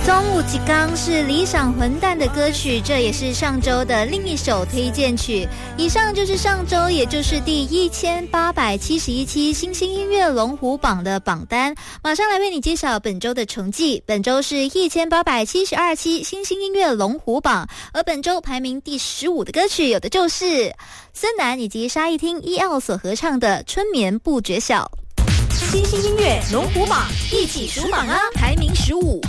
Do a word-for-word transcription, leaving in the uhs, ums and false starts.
中午吉刚是理想混蛋的歌曲，这也是上周的另一首推荐曲。以上就是上周，也就是第一千八百七十一期新兴音乐龙虎榜的榜单。马上来为你揭晓本周的成绩。本周是一千八百七十二期新兴音乐龙虎榜，而本周排名第十五的歌曲，有的就是孙楠以及沙一汀 E L 所合唱的《春眠不觉晓》。 新兴音乐龙虎榜，一起数榜啊！排名十五。